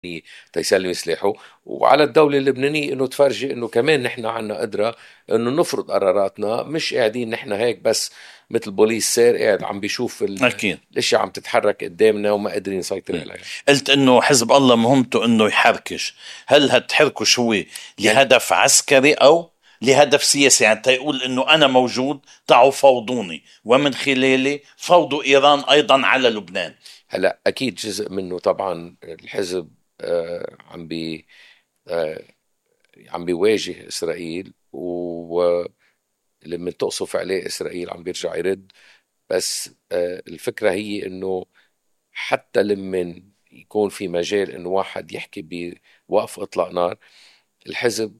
تيسلم سلاحه، وعلى الدولة اللبنانية انه تفرجي انه كمان نحن عنا قدرة انه نفرض قراراتنا، مش قاعدين نحن هيك بس مثل بوليس سير قاعد عم بيشوف أكيد. الاشياء عم تتحرك قدامنا وما قادرين نسيطر عليها. قلت انه حزب الله مهمته انه يحركش، هل هتحركش هو لهدف عسكري او لهدف سياسي؟ يعني تيقول انه انا موجود، تعوا فوضوني ومن خلالي فوضوا ايران ايضا على لبنان. هلا اكيد جزء منه طبعا الحزب آه عم بيواجه اسرائيل، ولما تقصف عليه اسرائيل عم بيرجع يرد. بس الفكرة هي انه حتى لما يكون في مجال انه واحد يحكي بوقف اطلاق نار، الحزب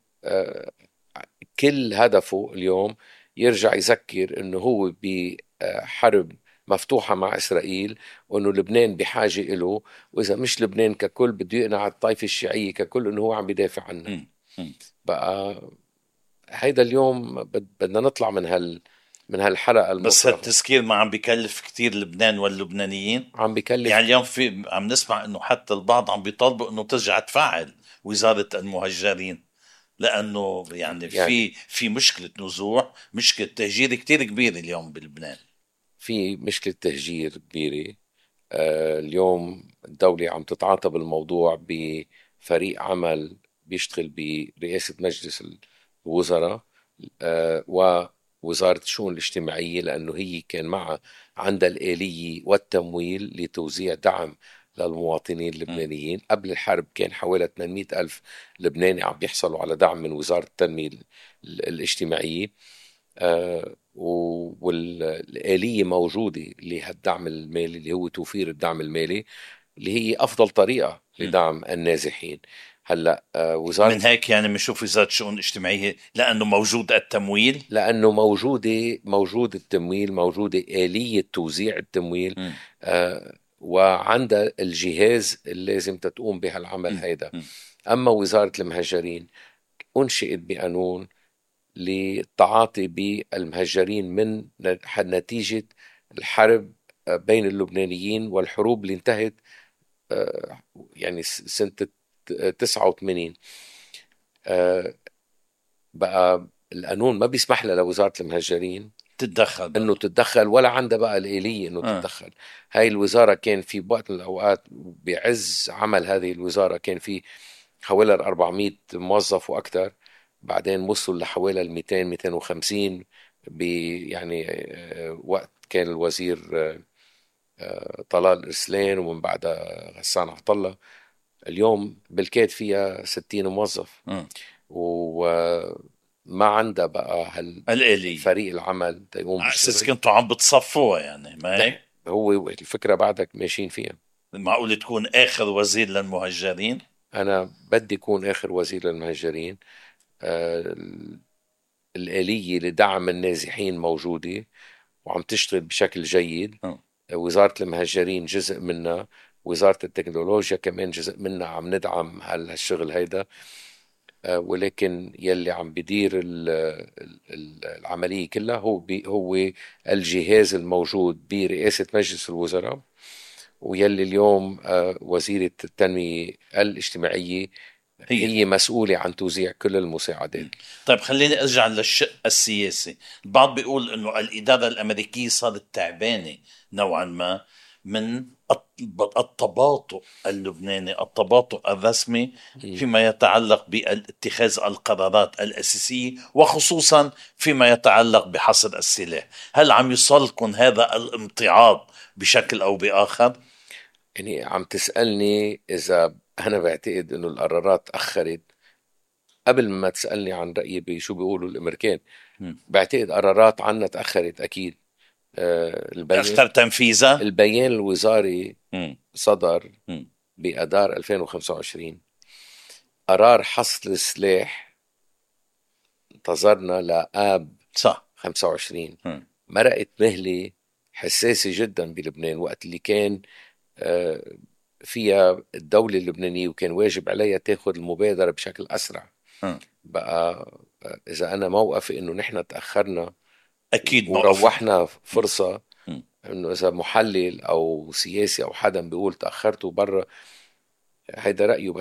كل هدفه اليوم يرجع يذكر انه هو بحرب مفتوحة مع إسرائيل، وأنه لبنان بحاجة إله، وإذا مش لبنان ككل بده يقنع على الطائفة الشيعية ككل أنه هو عم بيدافع عنها. بقى هيدا اليوم بدنا نطلع من هالحلقة بس المفرغة. هالتسكير ما عم بيكلف كتير لبنان واللبنانيين؟ عم بيكلف. يعني اليوم عم نسمع انه حتى البعض عم بيطالبوا انه ترجع تفعل وزارة المهجرين، لانه يعني يعني في مشكلة نزوح، مشكلة تهجير كتير كبيرة اليوم بلبنان. في مشكلة تهجير كبيرة. اليوم الدولة عم تتعاطى بالموضوع بفريق عمل بيشتغل برئاسة مجلس الوزراء ووزارة الشؤون الاجتماعية، لأنه هي كان معها عندها الآلية والتمويل لتوزيع دعم للمواطنين اللبنانيين. قبل الحرب كان حوالي 800 ألف لبناني عم بيحصلوا على دعم من وزارة التنمية الاجتماعية. والآلية موجودة لهالدعم المالي اللي هو توفير الدعم المالي، اللي هي أفضل طريقة لدعم النازحين. هلا وزارة، من هيك يعني بنشوف وزارة الشؤون الاجتماعية لأنه موجود التمويل. لأنه موجود التمويل، موجودة آلية توزيع التمويل، وعندها الجهاز اللي لازم تقوم بهالعمل هيدا. أما وزارة المهجرين أنشئت بقانون للتعاطي بالمهجرين من نتيجة الحرب بين اللبنانيين، والحروب اللي انتهت يعني سنة 89. بقى القانون ما بيسمح لها لوزارة المهجرين تتدخل انه بقى. تتدخل، ولا عندها بقى الآلية انه تتدخل. هاي الوزارة كان في بوقت من الاوقات بعز عمل هذه الوزارة كان في حوالي 400 موظف واكثر، بعدين وصلوا لحوالي 200 250 يعني وقت كان الوزير طلال ارسلان، ومن بعدها غسان عطله. اليوم بالكاد فيها 60 موظف، وما عندها بقى الآلية فريق العمل تقوم على أساس بالشغل. كنتوا عم بتصفوها يعني، ما لا، هيك؟ هو الفكرة بعدك ماشيين فيها. معقول تكون آخر وزير للمهجرين؟ أنا بدي أكون آخر وزير للمهجرين. آه، الآلية لدعم النازحين موجودة وعم تشتغل بشكل جيد. وزارة المهجرين جزء منها، وزارة التكنولوجيا كمان جزء منها، عم ندعم هالشغل هيدا. ولكن يلي عم بدير العملية كلها هو الجهاز الموجود برئاسة مجلس الوزراء، ويلي اليوم وزيرة التنمية الاجتماعية هي مسؤولة عن توزيع كل المساعدات. طيب خليني ارجع للشق السياسي. البعض بيقول انه الاداره الامريكيه صارت تعبانه نوعا ما من التباطؤ اللبناني، التباطؤ الرسمي فيما يتعلق باتخاذ القرارات الاساسيه، وخصوصا فيما يتعلق بحصر السلاح. هل عم يصلكم هذا الامتعاض بشكل او باخر؟ يعني عم تسألني إذا أنا بعتقد إنه القرارات أخرت قبل ما تسألني عن رأيي بشو بيقولوا الأمريكان. بعتقد قرارات عنا تأخرت أكيد. اكثر تنفيذا. البيان الوزاري صدر بأدار 2025. قرار حصر السلاح انتظرنا لآب صح. 25. مرقت مهلة حساسة جدا بلبنان، وقت اللي كان آه، فيها الدولة اللبنانية وكان واجب عليها تاخذ المبادرة بشكل أسرع. بقى إذا أنا موقفي إنه نحن تأخرنا اكيد موقفك. وروحنا فرصة، إنه إذا محلل أو سياسي أو حدا بيقول تأخرتوا برا، هيدا رأيه.